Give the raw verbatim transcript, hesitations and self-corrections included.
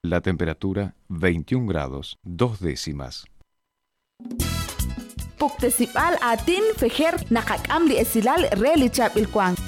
La temperatura veintiún grados, dos décimas. Puktesipal atin fejer nakakam li esilal relichap ilkwang.